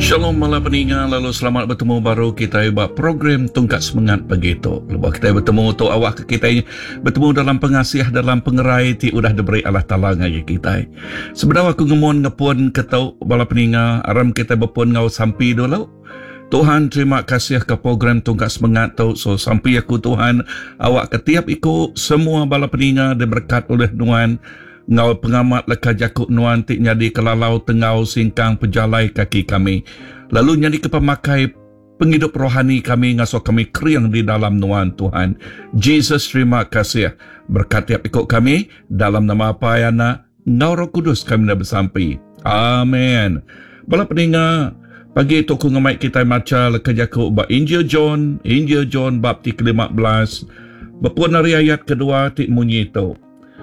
Shalom malam peningat, lalu selamat bertemu baru kita buat program Tongkat Semangat begitu. Lepas kita bertemu tu awak kita bertemu dalam pengasiah, dalam pengerai ti udah diberi Allah Ta'ala ngaya kita. Sebenarnya aku ngemun ngepun ketau bala peningat, aram kita berpun ngau sampai dulu. Tuhan terima kasih ke program Tongkat Semangat tu. So sampai aku Tuhan, awak ketiap ikut semua bala peningat diberkat oleh Tuhan. Ngau pengamat leka jakuk nuan tik nyadi kelalau tengau singkang pejalai kaki kami. Lalu nyadi ke pemakai penghidup rohani kami ngaso kami kriang di dalam nuan Tuhan. Jesus terima kasih. Berkat tiap ikut kami dalam nama apa yana ngau Roh Kudus kami dah bersampai. Amin. Bala peningat, pagi tu ku ngemai kita maca leka jakuk ba Injil John bab tik 15. Berpun dari ayat kedua tik munyi tu.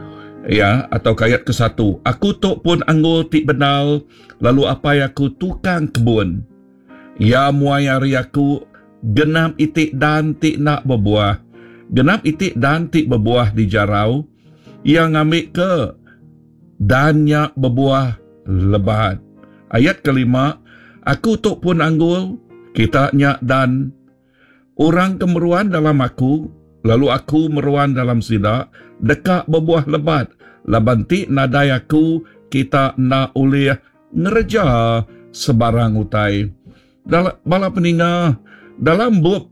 Ya, atau ayat ke-1. Aku tok pun anggur tik benal, lalu apa aku tukang kebun. Ya muayari aku genap itik dan tik nak berbuah. Genap itik dan tik berbuah di jarau, yang ambil ke dan nyak berbuah lebat. Ayat kelima, aku tok pun anggur, kita nyak dan orang kemeruan dalam aku, lalu aku meruan dalam sidak, dekat berbuah lebat. Labanti nadai aku, kita nak oleh ngereja sebarang utai. Bala peningat, dalam bab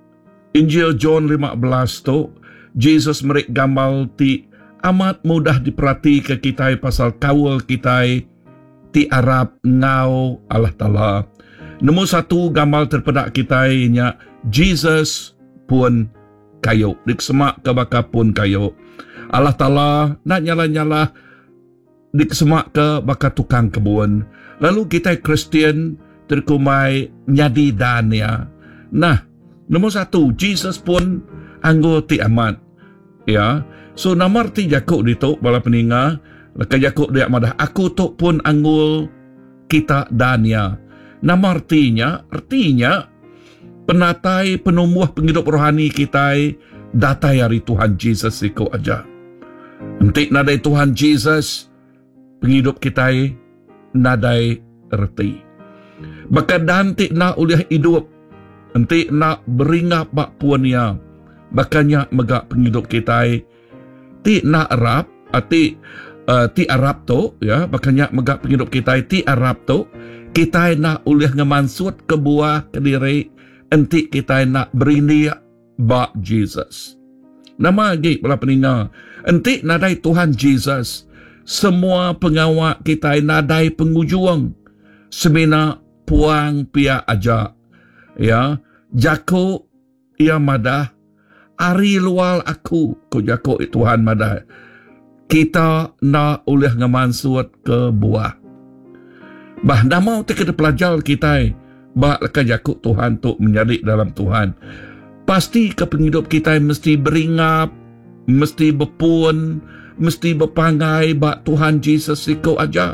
Injil John 15 tu, Jesus merik gambar ti amat mudah diperhati ke kita pasal kawal kita ti Arab ngau Allah Ta'ala. Nombor satu gambar terpedak kita nya Jesus pun kayu, diksemak ke baka pun kayu. Allah Ta'ala nak nyala-nyala diksemak ke baka tukang kebun. Lalu kita Kristian terkumai nyadi dan ya. Nah, nombor satu, Jesus pun anggur ti amat. Ya, so nomor ti jakuk dituk bala peningat, leka jakuk dia madah, aku tok pun anggur kita dan ya. Nama artinya penatai penumbuh penghidup rohani kita datai hari Tuhan Jesus ikut aja. Nanti nadai Tuhan Jesus penghidup kita nadai erti. Bahkan nanti nak uliah hidup, nanti nak beringap bak puannya, bakannya megak penghidup kita ti nak Arab, ti Arab tu ya, bakannya megak penghidup kita ti Arab tu, kita nak uliah ngemansut ke buah ke diri, nanti kita nak berini bak Jesus. Nama lagi pula peningat, nanti nadai Tuhan Jesus, semua pengawak kita nadai pengujung, semina puang pia aja, ya, jakuk ia madah, ari lual aku, ko jakuk Tuhan madah, kita nak uliah ngemansut ke buah. Bah nama kita pelajar kita, bah leka jakuk Tuhan tu menjadi dalam Tuhan. Pasti ke penghidup kita mesti beringap, mesti berpun, mesti berpangai bak Tuhan Jesus ikut aja.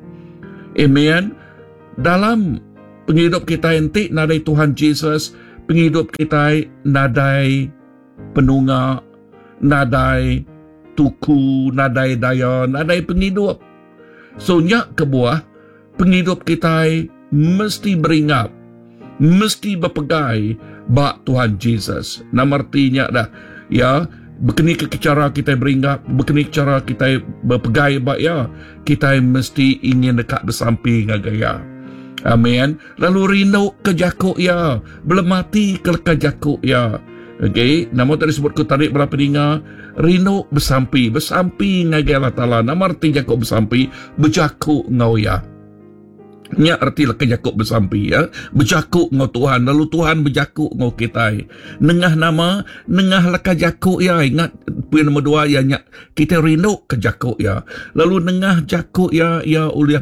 Amen. Dalam penghidup kita nanti nadai Tuhan Jesus, penghidup kita nadai penungak, nadai tuku, nadai daya, nadai penghidup. So nyak ke buah, penghidup kita mesti beringap, mesti berpegai bak Tuhan Jesus. Nama artinya dah, ya, berkini ke cara kita beringap, berkini cara kita berpegai bak ya, kita mesti ingin dekat bersamping gaya. Amin. Lalu rindu ke jakuk ya, belum mati ke leka jakuk ya. Okey, nama tadi sebut ku tarik berapa dengar, rindu bersampi ngagaya Allah Ta'ala. Nama arti jakuk bersampi, berjakuk ngau ya. Nya arti leka jakuk bersampi ya, berjakuk ngau Tuhan, lalu Tuhan berjakuk ngau kita. Nengah nama, nengah leka jakuk ya, ingat poin nombor 2 ya, nya kita rindu ke jakuk ya. Lalu nengah jakuk ya, ya uliah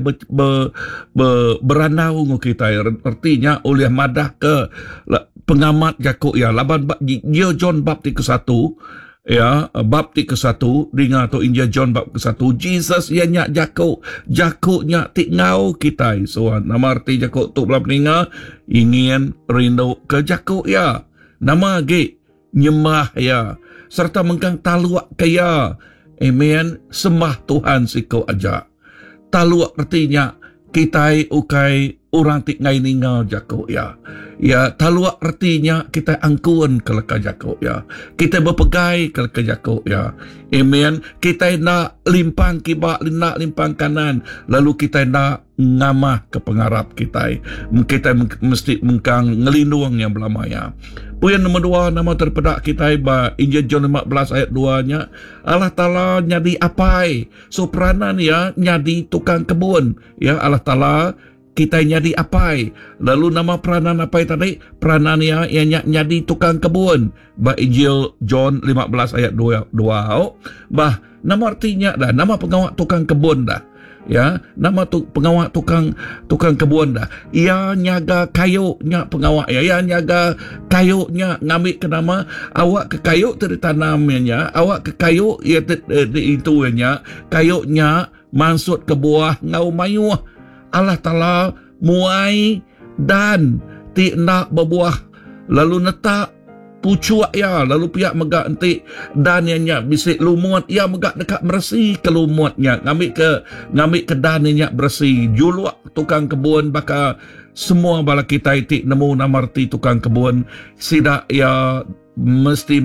beranau ngau kita. Artinya uliah madah ke pengamat jakuk ya. Laban dia John bab 1, ya, bab ke-1 dengar tu Injil John bab ke-1, Jesus ia nyak jakuk nyak tik ngau kita. So nama arti jakuk tu belah peningat, ingin rindu ke jakuk ya. Nama lagi nyembah ya, serta mengkang taluak kaya. Amen. Sembah Tuhan siko aja. Taluak artinya kita ukai orang tik ngai ningal jako ya. Ya, taluak artinya kita angkuan ke leka jako ya. Kita berpegai ke leka jako ya. Amen. Kita nak limpang kibak, nak limpang kanan. Lalu kita nak ngamah ke pengarap kita. Kita mesti mengkang ngelindung yang belamaya. Puan nombor 2, nama terpedak kita ba Injil John 15 ayat 2-nya. Allah Ta'ala nyadi apai. So peranan ya nyadi tukang kebun. Ya, Allah Ta'ala kita nyadi apai. Lalu nama peranan apai tadi? Peranan ya yang nyadi tukang kebun. Ba Injil John 15 ayat 2. Bah, nama artinya dah, nama pengawal tukang kebun dah. Ya, nama pengawal tukang kebun dah. Ia nyaga kayunya pengawal ya. Ia nyaga kayunya ngambil ke nama awak ke kayu dari tanamnya. Awak ke kayu ia itu nya. Kayunya masuk ke buah ngau mayuh. Allah Ta'ala muai dan tidak berbuah. Lalu netak pucuak ya, lalu pihak megak entik dan yang bisik lumut ya megak dekat bersih ke lumutnya, ngambil ke dan yang bersih. Juluak tukang kebun baka semua bala kita itik nemu nama arti tukang kebun sidak ya mesti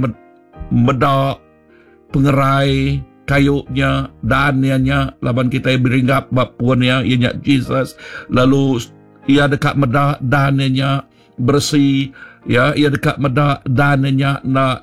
medak pengerai kayunya dan ianya laban kita beringgap bab puannya ianya Jesus. Lalu ia dekat medak dan ianya bersih. Ya, ia dekat medak dananya nak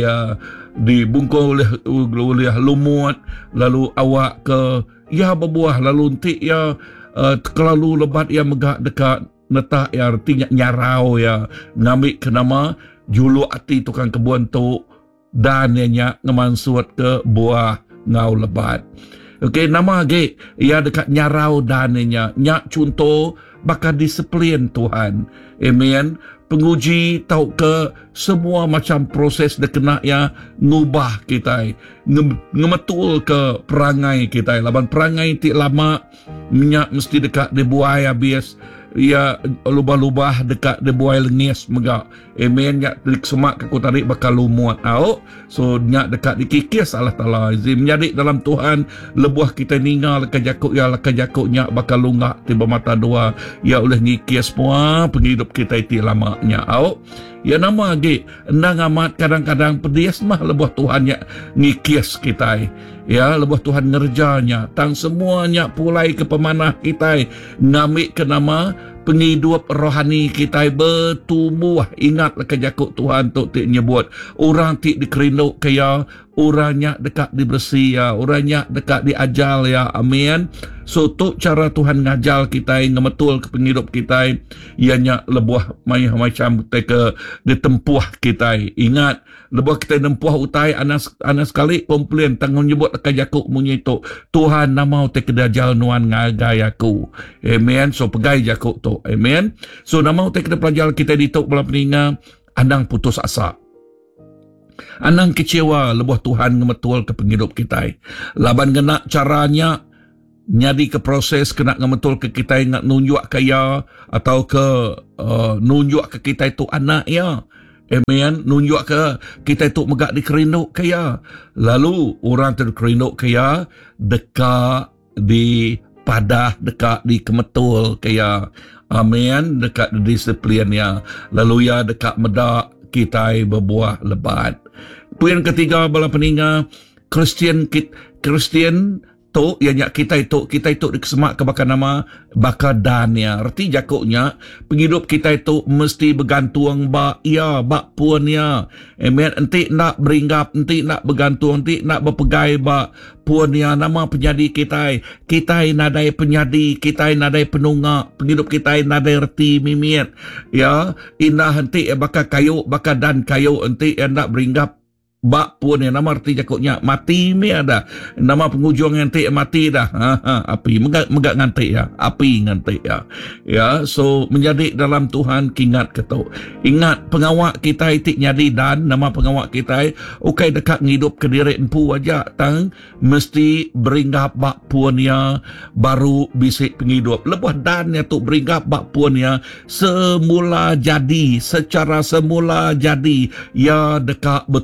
dibungkul oleh lumut. Lalu awak ke ya berbuah. Lalu nanti ya terlalu lebat ya megak dekat netak ya artinya nyarau ya. Ngambil ke nama julu hati tukang kebun tu dananya ngemansut ke buah ngau lebat. Okey, nama lagi ia dekat nyarau dananya. Nyak contoh bakal disiplin Tuhan. Amen. Penguji tahu ke semua macam proses dia kena ya ngubah kita, ngemetul ke perangai kita. Laban perangai ti lama minyak mesti dekat dia buai habis. Ya lubah-lubah dekat dia buai lengis megak. Amen. Nyak telik semak ke tarik bakal lumut. So nyak dekat dikikis Allah Ta'ala. Menjadi dalam Tuhan lebuah kita ningal ke jakuk ya ke jakuk nyak bakal lunggak tiba mata dua. Ya oleh ngikis semua penghidup kita itu lamanya. Ya nama lagi endang amat kadang-kadang pedias mah lebuah Tuhan nyak ngikis kita. Ya lebuah Tuhan ngerjanya tang semuanya pulai ke pemanah kita ngambil ke nama penghidup rohani kita bertumbuh. Ingatlah ke jakuk Tuhan tu tik nyebut orang tik dikerinduk kaya orangnya dekat dibersih ya, orangnya dekat diajal ya. Amin. So tu cara Tuhan ngajal kita ngemetul ke penghidup kita ianya lebuah macam ke ditempuh kita. Ingat lebuah kita nempuh utai anas sekali komplain tanggung nyebut ke jakuk munyi tu Tuhan namau te kedajal nuan ngagayaku. Amen. So pegai jakuk tu. Amen. So namau te kedajal kita dituk belah peninga andang putus asa. Anang kecewa lebuah Tuhan ngemetul ke penghidup kita. Laban kena caranya nyadi ke proses kena ngemetul ke kita nak nunjuk kaya atau ke nunjuk ke kita itu anak ya. Amen. Nunjuk ke kita itu megak dikerinduk kaya. Lalu orang terkerinduk kaya dekat di padah, dekat di kemetul kaya. Amen. Dekat di disiplin ya. Lalu ya dekat medak kita berbuah lebat. Poin ketiga bala peninga Kristian tu ianya kita itu dikesemak ke bakal nama bakal dannya. Arti jakuknya penghidup kita itu mesti bergantung bak puannya. Amen. Enti nak beringgap, enti nak bergantung, enti nak berpegai bak puannya. Nama penyadi kita nadai penyadi, kita nadai penungak, penghidup kita nadai reti mimit. Ya, indah enti bakal kayu, bakal dan kayu enti nak beringgap bak pun yang nama arti jakuknya mati ni ada nama pengujung ngantik mati dah api megak ngantik ya api ngantik ya ya. So menjadi dalam Tuhan kingat ketuk ingat pengawak kita itik nyadi dan nama pengawak kita okay dekat ngidup ke diri empu aja tang mesti beringgap bak puannya baru bisik penghidup lebuh dan ya tu beringgap bak puannya semula jadi secara semula jadi ya dekat bertumbuh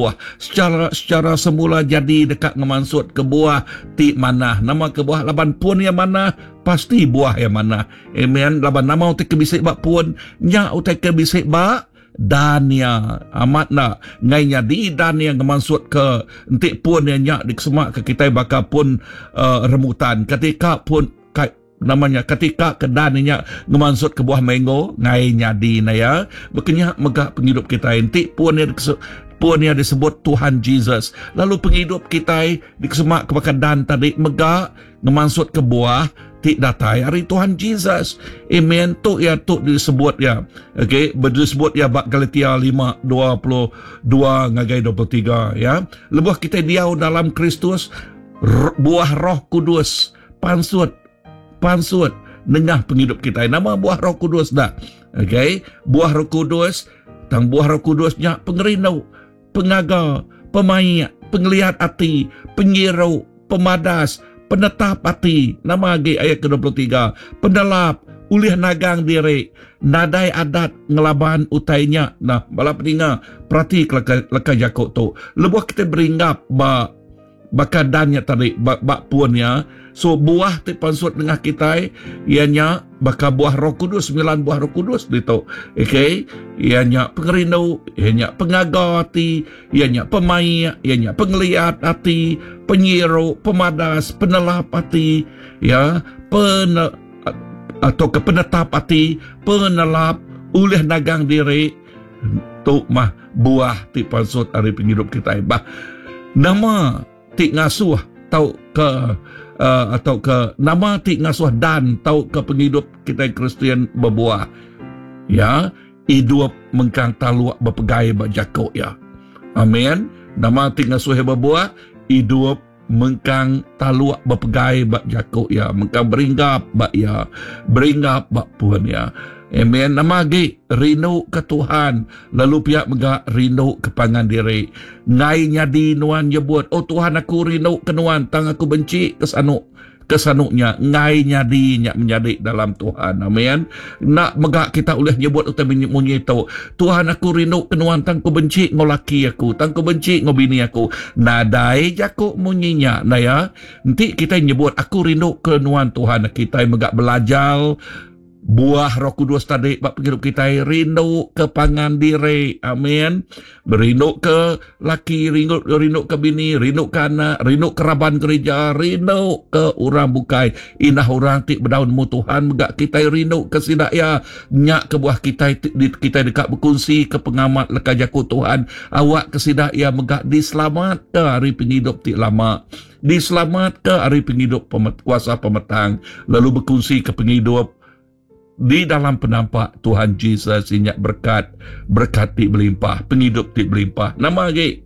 buah. Secara semula jadi dekat ngemansut ke buah ti mana. Nama ke buah laban pun yang mana, pasti buah yang mana. Amen. Laban nama utai ke bisik bak pun, nya utai ke bisik bak dania amat nak ngainya di dania ngemansut ke entik pun yang nyak dikesemak ke kita bakal pun remutan ketika pun namanya ketika kedaninya ngemansut ke buah mango ngainya di naya bekenya megak penghidup kita entik pun yang disebut Tuhan Jesus. Lalu penghidup kita dikesemak ke bakal dan tadi megak ngemansut ke buah ti datai hari Tuhan Jesus. Amen. Tu disebut ya. Okey, disebut ya bab Galatia 5:22 ngagai 23 ya. Lebuh kita diau dalam Kristus, buah Roh Kudus pansut nengah penghidup kita. Nama buah Roh Kudus dah. Okey, buah Roh Kudus, tang buah Roh Kudusnya pengerindau, pengaga, pemayak, penglihat hati, penyirau, pemadas, penetap hati. Nama lagi ayat ke-23. Pendelap, ulih nagang diri, nadai adat ngelaban utainya. Nah, balap peninga, perhati leka jakuk tu. Lebuh kita beringgap bakadannya tadi, bak puannya. So, buah ti pansut dengan kita, ianya bakal buah Roh Kudus, 9 buah Roh Kudus itu. Okay? Ianya pengerindau, ianya pengaga hati, ianya pemayak, ianya penglihat hati, penyiru, pemadas, penelap hati, ya, atau penetap hati, penelap, ulih nagang diri, tu mah buah ti pansut hari penghidup kita. Bah, nama ti ngasuh tau ke nama ti ngasuh dan tau ke penghidup kita Kristian berbuah ya hidup mengkang taluak berpegai berjakuk ya. Amin. Nama ti ngasuh berbuah hidup mengkang taluak berpegai berjakuk ya, mengkang beringgap bak puan ya. Amen. Nama lagi rindu ke Tuhan, lalu pihak megak rindu ke pangan diri. Ngai nyadi nuan nyebut, oh Tuhan aku rindu ke nuan, tang aku benci kesanuknya. Ngai nyadi nyak menjadi dalam Tuhan. Amen. Nak megak kita boleh nyebut utai munyi tu, Tuhan aku rindu ke nuan, tang aku benci ngolaki aku, tang aku benci ngobini aku. Nadai jakuk munyinya. Nah ya, nanti kita nyebut aku rindu ke nuan Tuhan, kita megak belajar buah Roh Kudus tadi bab penghidup kita, rindu ke pangan diri. Amin. Berindu ke laki, rindu ke bini, rindu ke anak, rindu ke raban gereja, rindu ke orang bukai inah orang tik berdaun mu Tuhan megak kita rindu ke sidak ya nyak ke buah kita dekat berkongsi ke pengamat leka jaku Tuhan awak ke sidak ya megak diselamat ke hari penghidup tik lama, diselamat ke hari penghidup kuasa pemetang, lalu berkongsi ke penghidup di dalam penampak Tuhan Jesus inyak berkat ti berlimpah, penghidup ti berlimpah. Nama lagi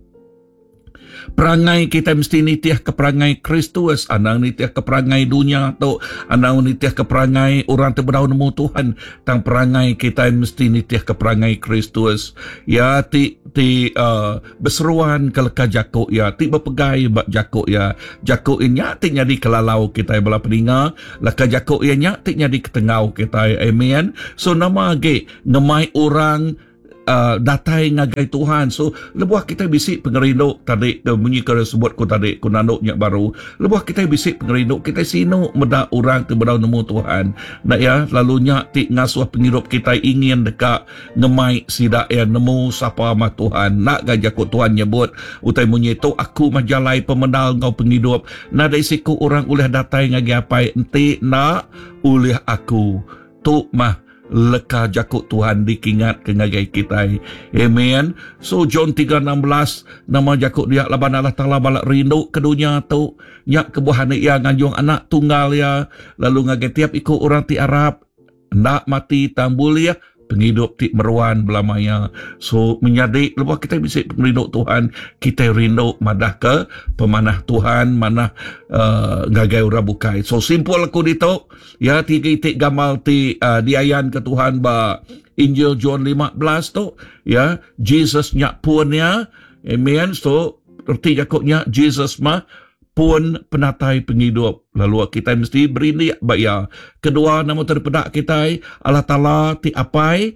perangai kita mesti nitiah ke perangai Kristus, anang nitiah ke perangai dunia atau anang nitiah ke perangai orang terberdaun nemu Tuhan. Tang perangai kita mesti nitiah ke perangai Kristus. Ya ti berseruan ke leka jakuk ya, ti berpegai bak jakuk ya. Jakuk inya ti nyadi kelalau kita bala peninga, leka jakuk inya ti nyadi ketengau kita. Amen. So nama lagi ngemai orang datai ngagai Tuhan. So lebuah kita bisik pengerindu tadi bunyi kena sebut ku tadi ku nanuknya baru lebuah kita bisik pengerindu kita sino meda orang terberau nemu Tuhan nak ya lalunya ti ngasuh penghidup kita ingin dekat ngemai sidak ya nemu sapa mah Tuhan nak gajah ku Tuhan nyebut utai bunyi tu aku majalai pemendal kau penghidup nak dari siku orang ulih datai ngagai apa enti nak ulih aku tu mah leka jakuk Tuhan dikingat ke ngagai kita. Amen. So John 3:16 nama jakuk dia laban Allah Ta'ala balak rindu ke dunia tu nyak kebuahan ia nganjung anak tunggal ya lalu ngagai tiap ikut orang ti Arab nak mati tambul ya penghidup ti meruan belamanya. So menjadi lepas kita bisa rindu Tuhan, kita rindu madah ke pemanah Tuhan, manah gagai ura bukai. So simple aku dito ya tiga gamal ti diayan ke Tuhan ba Injil John 15 tu ya Jesus nyak pun ya. Amen. So erti jakuknya Jesus mah pun penatai penghidup. Lalu kita mesti beri baya. Kedua, nama terpedak kita Allah Ta'ala ti apai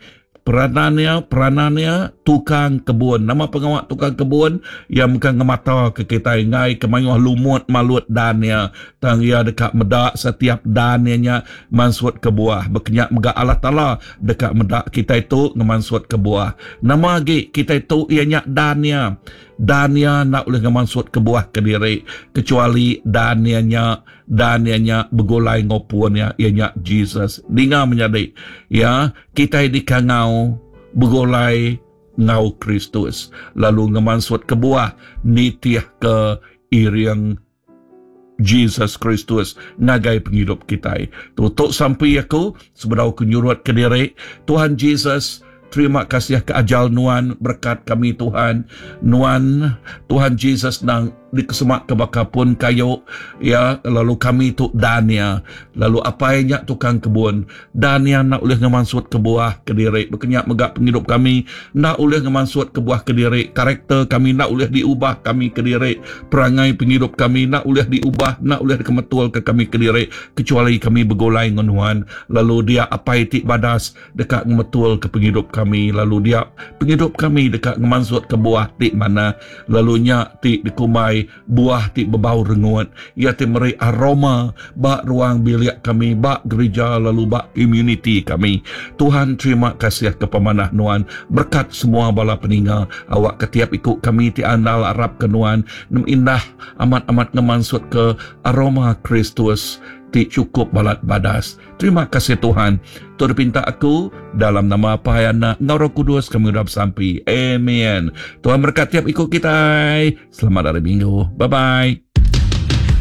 Peranannya tukang kebun. Nama pengawak tukang kebun yang bukan ngemata ke kita ngai kemayuh lumut malut dannya. Tang ia dekat medak setiap dannya mansut ke buah. Berkenyak megak Allah Ta'ala dekat medak kita itu ngemansut ke buah. Nama lagi kita itu ianya dannya. Dannya nak boleh ngemansut ke buah ke diri. Kecuali dannya bergolai ngopuannya ianya Jesus. Dengar menjadi ya kita di kangau bergolai ngau Kristus lalu ngemansut ke buah nitiah ke iriang Jesus Kristus ngagai penghidup kita. Tutup sampai aku sebelum aku nyurut ke diri Tuhan Jesus. Terima kasih ke ajal Nuan berkat kami Tuhan. Nuan Tuhan Jesus nang dikesemak ke bakapun kayu ya lalu kami tu dania lalu apa yang tukang kebun dania nak boleh ngemansut ke buah ke diri berkenyak megak penghidup kami nak boleh ngemansut ke buah ke diri karakter kami nak boleh diubah kami ke diri perangai penghidup kami nak boleh diubah nak boleh kemetul ke kami ke diri kecuali kami bergolai dengan Tuhan lalu dia apa itik badas dekat ngemetul ke penghidup kami lalu dia penghidup kami dekat ngemansut ke buah tik mana lalunya tik dikumai buah ti berbau rengut ia ti meri aroma bak ruang bilik kami bak gereja lalu bak community kami. Tuhan terima kasih ke pemanah Nuan berkat semua bala peninga awak ketiap ikut kami ti andal Arab ke Nuan nem indah amat-amat ngemansut ke aroma Kristus ti cukup balat badas. Terima kasih Tuhan. Tuhan pinta aku dalam nama Pahayana Roh Kudus kami udah sampai. Amen. Tuhan berkat tiap ikut kita. Selamat hari Minggu. Bye-bye.